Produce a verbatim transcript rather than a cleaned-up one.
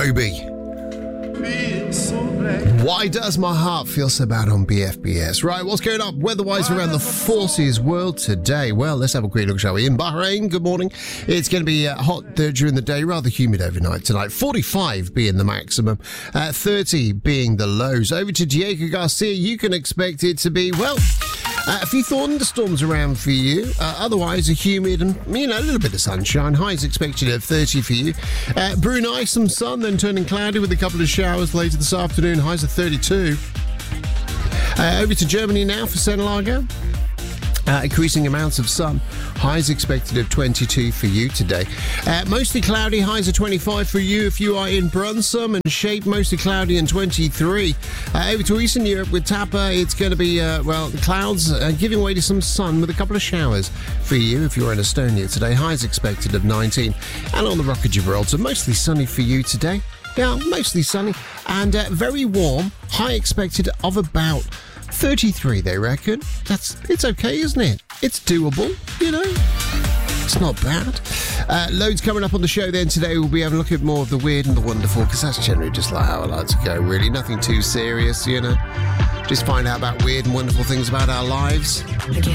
Moby. Why does my heart feel so bad on B F B S? Right, what's going up weather-wise around the forces world today? Well, let's have a quick look, shall we? In Bahrain, good morning. It's going to be uh, hot there during the day, rather humid overnight tonight. forty-five being the maximum, uh, thirty being the lows. Over to Diego Garcia, you can expect it to be, well, uh, a few thunderstorms around for you. Uh, otherwise, a humid and, you know, a little bit of sunshine. Highs expected at thirty for you. Uh, Brunei, some sun, then turning cloudy with a couple of showers later this afternoon. Highs of thirty-two. Uh, over to Germany now for San Largo. Uh, increasing amounts of sun. Highs expected of twenty-two for you today. Uh, mostly cloudy. Highs of twenty-five for you if you are in Brunsum, and Shape mostly cloudy and twenty-three. Uh, over to Eastern Europe with Tapa, it's going to be, uh, well, the clouds uh, giving way to some sun with a couple of showers for you if you're in Estonia today. Highs expected of nineteen. And on the Rock of Gibraltar, mostly sunny for you today. Yeah, mostly sunny and uh, very warm. High expected of about thirty-three, they reckon. That's, it's okay, isn't it? It's doable, you know. It's not bad. Uh, loads coming up on the show then today. We'll be having a look at more of the weird and the wonderful, because that's generally just like how I like to go, really. Nothing too serious, you know. Just find out about weird and wonderful things about our lives.